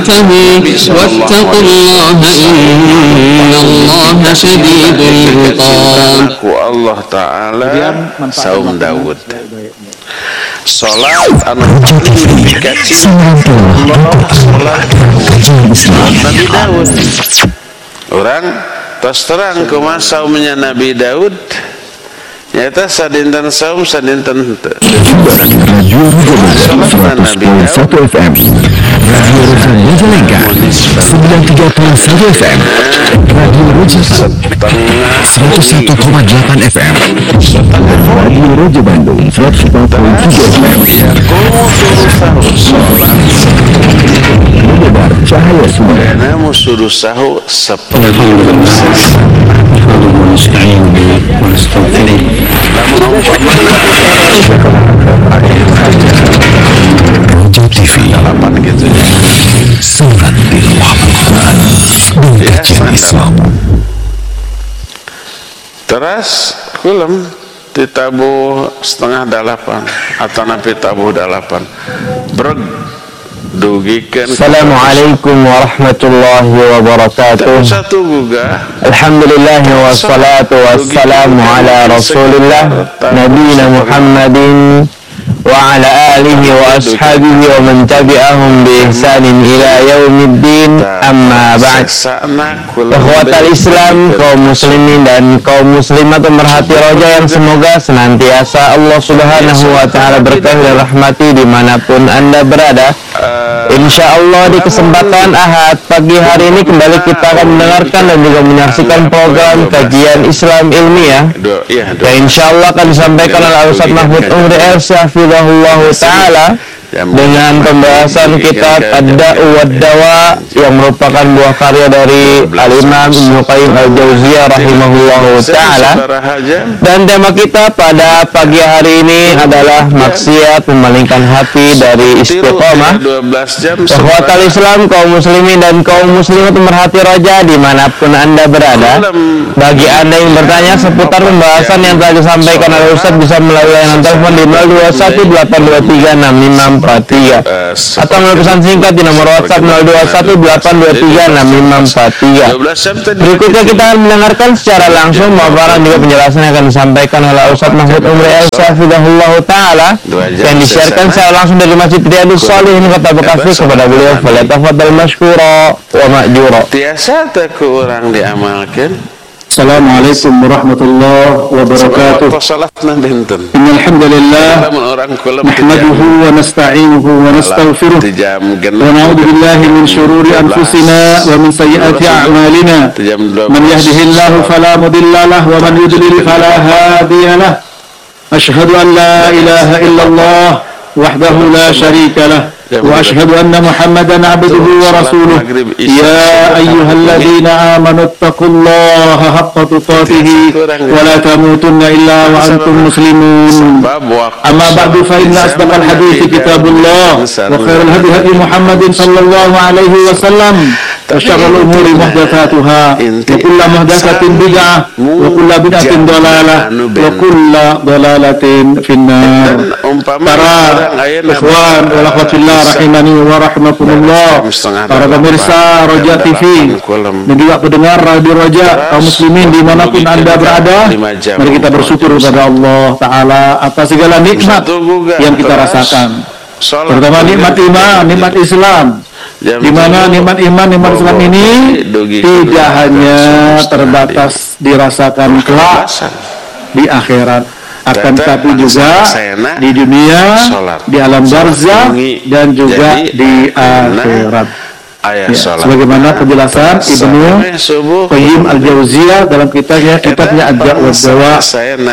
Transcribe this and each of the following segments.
فانتهوا واتقوا الله إن الله شديد العقاب. Allah Ta'ala saum Daud salat anu dikaji Allah salat Nabi Daud. Orang tos terang kumaha saumnya Nabi Daud nyata sadinten saum sadinten henteu. Salat Nabi Daud 1 FM Radio Roja Majalengka 93.1 FM Radio Roja 101,8 FM Radio Roja Bandung 104.3 FM menyebar cahaya sumber musuh sahu seperti Roja TV gitu sangat diluapkan dan kajian Islam. Terus film ditabuh 7:30 atau nabi tabuh 8 breg dugikeun. Assalamualaikum warahmatullahi wabarakatuh. Satu gugah. Alhamdulillah wassalatu wassalamu ala rasulillah nabiyina Muhammadin wa ala alihi wa ashabihi wa man tabi'ahum bi ihsanin ila yaumiddin, amma ba'd. Ikhwatal Islam, kaum muslimin dan kaum muslimat pemerhati roja yang semoga senantiasa Allah Subhanahu wa ta'ala berkahi dan rahmati dimanapun Anda berada. Insya Allah di kesempatan Ahad pagi hari ini kembali kita akan mendengarkan dan juga menyaksikan program kajian Islam ilmiah yang insya Allah akan disampaikan oleh Ustaz Mahfud Umri Hafizahullah Ta'ala dengan pembahasan kitab Ad-Da'u wad-Dawa yang merupakan buah karya dari Al-Imam Ibnu Qayyim Al-Jauziyah rahimahullahu ta'ala. Dan tema kita pada pagi hari ini adalah maksiat memalingkan hati dari istiqomah. Ikhwatal Islam, kaum muslimin dan kaum muslimat pemerhati roja dimanapun Anda berada, bagi Anda yang bertanya seputar pembahasan yang telah disampaikan oleh Ustaz bisa melalui layanan telepon di 0218236543 atau melalui pesan singkat di nomor WhatsApp 0218236543. Berikutnya kita akan mendengarkan secara langsung paparan juga penjelasan yang akan disampaikan oleh Ustaz Mahfud Umri Hafizahullah Ta'ala yang disiarkan secara langsung dari Masjid Riyadhus Shalihin Kota Bekasi kepada beliau. Falyatafaddal mashkura wa ma'jura. Tiasa teu urang diamalkeun. Assalamualaikum warahmatullahi wabarakatuh. Innal hamdalillah nahmaduhu wa nasta'inuhu wa nastaghfiruh wa na'udzu billahi min shururi anfusina wa min sayyiati a'malina. Man yahdihillahu fala mudilla lahu wa man yudlil fala hadiya lahu. Asyhadu an la ilaha illallah wahdahu la syarika lahu وأشهد أن محمدا عبده ورسوله يا أيها الذين آمنوا اتقوا الله حق تقاته ولا تموتن إلا وأنتم مسلمون أما بعد فإن أصدق الحديث كتاب الله وخير الهدي هدي محمد صلى الله عليه وسلم وشر الأمور محدثاتها وكل محدثة بدعة وكل بدعة ضلالة وكل ضلالة في النار. Para ikhwan wal akhwat fillah rahimani wa rahmatullah, para pemirsa Roja TV dan juga pendengar Radio Roja, kaum muslimin dimanapun Anda berada, mari kita bersyukur kepada Allah Ta'ala atas segala nikmat yang kita rasakan, terutama nikmat iman, nikmat Islam, di mana nikmat iman, nikmat Islam ini tidak hanya terbatas dirasakan kelak di akhirat, akan tetapi juga di dunia, di alam barzakh dan juga di akhirat. Ya, sebagaimana penjelasan Ibnu Qayyim Al-Jauziyah dalam kitabnya Ad-Da'u wad-Dawa,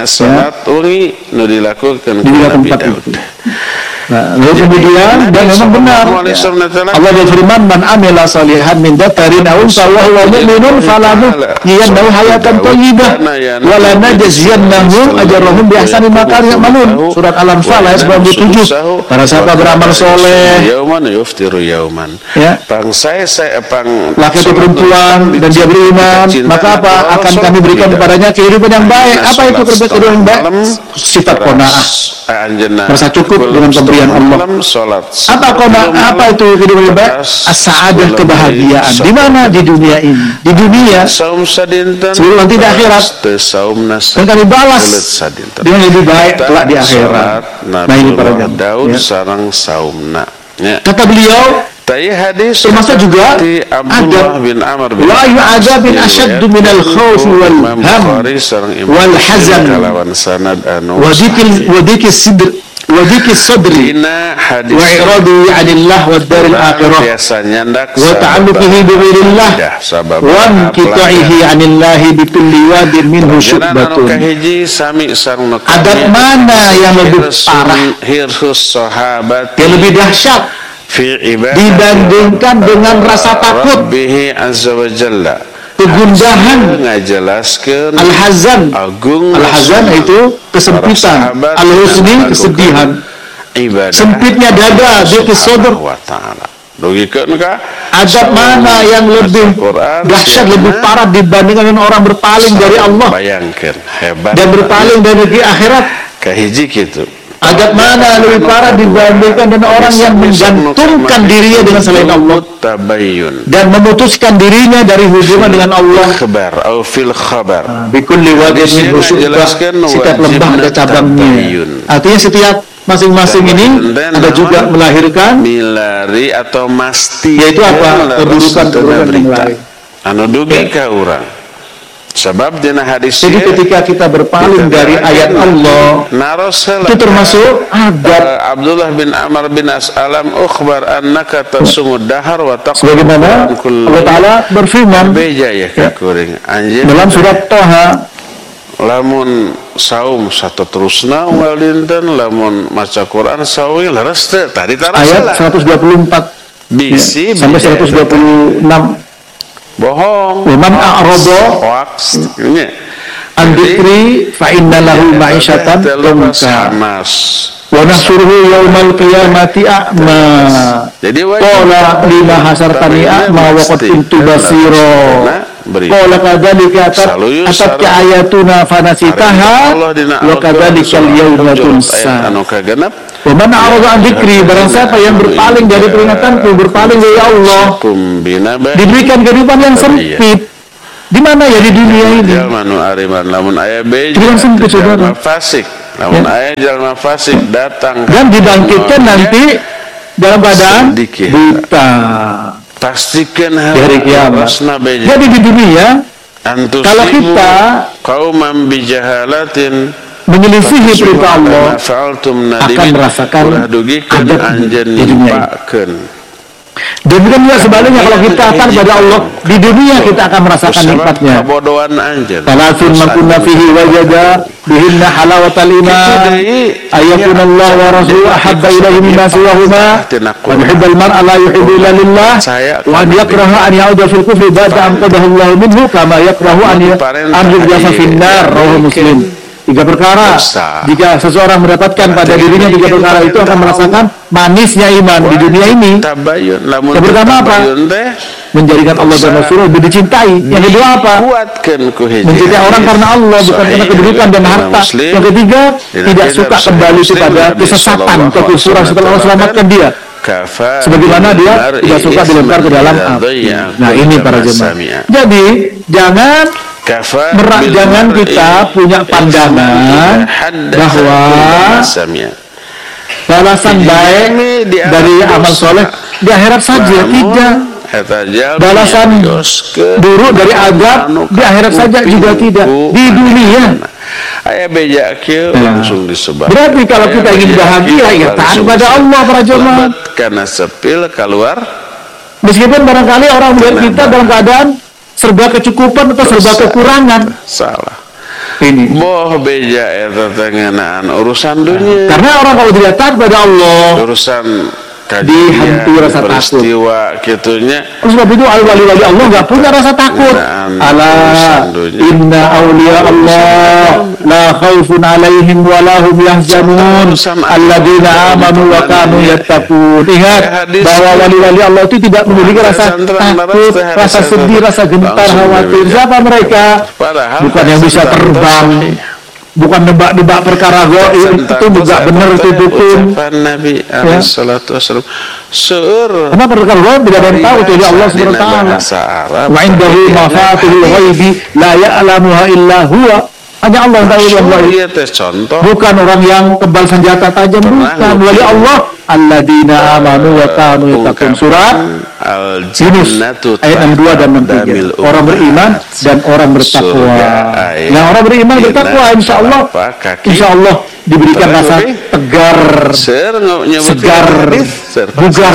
tempat itu. Nah, lalu kemudian dan memang benar Allah berfirman, man amila salihan min dzakarin aw unsa wa huwa mu'minun falanuhyiyannahu hayatan thayyibah wa lanajziyannahum ajrahum bi ahsani ma kanu ya'malun. Surat Al-Anfal ayat 97. Para sahabat beramal soleh, ya, laki atau perempuan, dan dia beriman, maka apa akan kami berikan kepadanya kehidupan yang baik. Apa itu kehidupan yang baik? Sifat qanaah, merasa cukup dengan pemberian Allah. Apa itu kehidupan ibadah? As-sa'adah, kebahagiaan. Di mana? Di dunia ini. Di dunia sebelum nanti di akhirat. Dan kami balas dengan lebih baik kelak di akhirat. Nah ini para jamaah. Kata beliau, termasuk juga adab wa yu'adzab bin asyad min al-khawf wal ham wal hazan wa dhikr sidr wa dhikr sadri wa iradi 'anillah wa daril akhirah wa ta'alluqihi bi ghairillah wa inqita'ihi 'anillah bi kulli wadin minhu syubbatun. Adab mana yang lebih parah, yang lebih dahsyat dibandingkan dengan rasa takut, kegundahan, al-hazan itu kesempitan, al-husni kesedihan, sempitnya dada, dzikr. Adab mana yang lebih dahsyat, lebih parah dibandingkan dengan orang berpaling dari Allah dan berpaling dari negeri akhirat? Adab mana lebih parah dibandingkan dengan orang yang menggantungkan dirinya dengan selain Allah dan memutuskan dirinya dari hubungan dengan Allah? Bikulli wadin min syubah, setiap lembah ada cabangnya. Artinya setiap masing-masing ini ada juga melahirkan yaitu apa? Keburukan yang lain. Jadi ketika kita berpaling dari ayat Allah, itu termasuk adab. Abdullah bin Amr bin As'alam ukhbar annaka tasumud dahar wa taqum. Sebagaimana Allah Ta'ala berfirman dalam surat Toha, lamun saum satu terusna unggal dinten, lamun maca Quran sawi leres teh tadi ayat 124 bisi sampai 126. Bohong. Man a'rada an dzikri fa inna lahu ma'isyatan dhanka wa nahsyuruhu yaumal qiyamati a'ma. Jadi qala lima hasartani a'ma wa qad kuntu basira. Qala kadzalika atatka ayatuna fanasitaha wa kadzalika al-yawma tunsa. Wa man a'rada an dzikri, barang siapa yang berpaling dari peringatanku, berpaling dari Allah, diberikan kehidupan yang sempit. Di mana ya? Di dunia ini. Kehidupan sempit, saudara. Datang dan dibangkitkan nanti dalam keadaan buta. Pastikan hari kiamat. Jadi di dunia, kalau kita menyelisihi perintah Allah, akan merasakan adab di dunia ini. Demikian juga sebaliknya, kalau kita akan pada Allah di dunia, kita akan merasakan nikmatnya. Talasun makunna fihi wajada bihinna halawatal iman ayatun Allah wa rasul ahabba ilaihi mimma siwahuma wa yuhibbul mar'a la yuhibbu illa lillah wa an yakraha an ya'uda fil kufri ba'da an qadahu Allah minhu kama yakrahu an yujasa fin nar. Rawahu Muslim. 3 perkara, jika seseorang mendapatkan pada dirinya 3 perkara itu, akan merasakan manisnya iman di dunia ini. Yang pertama apa? Menjadikan Allah dan Rasulullah lebih dicintai. Yang kedua apa? Mencintai orang karena Allah, bukan karena kedudukan dan harta. Yang ketiga, tidak suka kembali kepada kesesatan, kekufuran setelah Allah selamatkan dia, sebagaimana dia tidak suka dilempar ke dalam api. Nah ini para jemaah. Jadi jangan kita punya pandangan bahwa balasan baik dari amal soleh di akhirat saja. Tidak. Balasan buruk dari adab di akhirat saja juga tidak. Di dunia. Langsung disebar. Berarti kalau kita ingin bahagia, ya taat pada Allah para jemaah. Karena sepil keluar. Meskipun barangkali orang melihat kita dalam keadaan serba kecukupan atau serba kekurangan. Salah. Ini. Boh beja eta tengenaan urusan dunia. Karena orang kalau tidak taat pada Allah, urusan dihantui rasa takut. Kitunya. Sebab itu wali-wali Allah nggak punya rasa takut. Ala inna awliya Allah la khaufun alaihim wa lahum yahzanun alladzina amanu wa kanu yattaqun. Ingat bahwa wali-wali Allah itu tidak memiliki rasa takut, rasa sedih, rasa gentar, khawatir. Siapa mereka? Bukan yang bisa terbang, bukan nebak-nebak perkara gaib, itu juga benar itu dukun. Nabi alaihi salatu wasallam karena perkara gaib tidak ada yang tahu kecuali Allah Subhanahu wa taala. Wa indahu mafatihul ghaibi la ya'lamuha illa huwa. Hanya Allah yang tahu yang gaib. Bukan orang yang kebal senjata tajam, bukan. Wali Allah alladzina amanu wa kanu yattaqun. Surat Yunus ayat 62 dan 63. Orang beriman dan orang bertakwa. Nah, orang beriman bertakwa insyaallah diberikan rasa tegar, segar, bugar.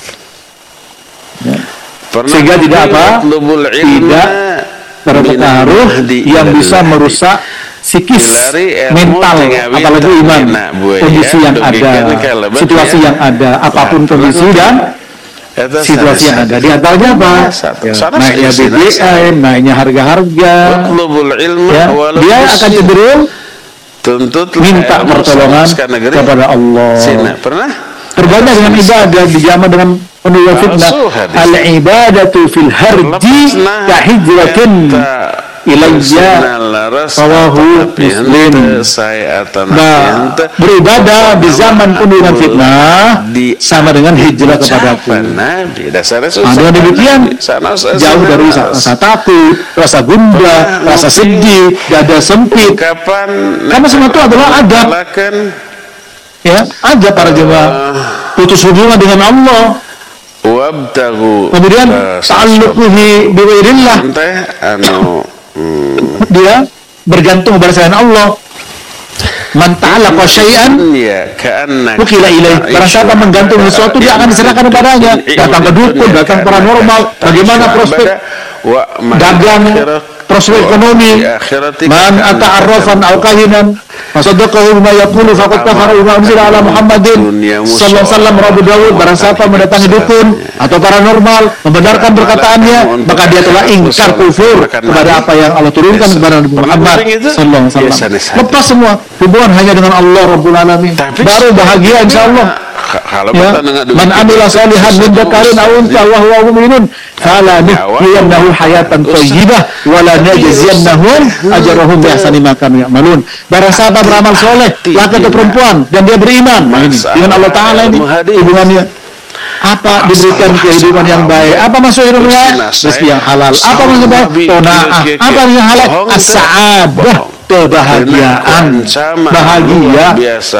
Sehingga tidak apa? Tidak berpengaruh yang bisa merusak psikis, mental, apalagi iman, kondisi yang ada, situasi yang ada, apapun kondisi dan situasi yang ada. Di antaranya apa? Naiknya BBM, naiknya harga-harga, dia akan cenderung minta pertolongan kepada Allah. Terbanyak dengan ibadah di zaman dengan penuh fitnah. Al-ibadatu fil harji kahijratin ilayya rawahu Muslim. Nah, beribadah di zaman penuh dengan fitnah sama dengan hijrah kepadaku. Dengan demikian jauh dari rasa takut, rasa gundah, rasa sedih, dada sempit. Karena semua itu adalah adab. Ya, ada para jemaah putus hubungan dengan Allah. Kemudian ta'alluquhi bi ghairillah. Dia bergantung kepada selain Allah. Man ta'allaqa syai'an wukila ilaih. Barang siapa menggantung sesuatu, dia akan diserahkan kepadanya. Datang ke dukun, datang paranormal, bagaimana prospek dagang, prospek ekonomi. Man ata'arrafan aw kahinan fasaddaqahu bima yaqulu faqad kafara bima unzila ala Muhammadin sallallahu alaihi wasallam. Rabu Dawud. Barang siapa mendatangi dukun atau paranormal, membenarkan perkataannya, maka dia telah ingkar kufur kepada apa yang Allah turunkan kepada Nabi Muhammad sallallahu alaihi wasallam. Lepas semua hubungan hanya dengan Allah Rabbul Alamin, baru bahagia insyaallah. Man amila salihan min dzakarin aw untha wa huwa mu'minun fala nuhyiyannahu hayatan thayyibah wa la najziyannahum ajrahum bi ahsani ma kanu ya'malun. Barang siapa beramal soleh, laki atau perempuan, dan dia beriman, ini dengan Allah Taala, ini hubungannya apa? Diberikan kehidupan yang baik. Apa masuk hidupnya? Rezeki yang halal. Apa masuk baik? Qanaah. Apa yang halal? As-sa'adah, kebahagiaan, bahagia.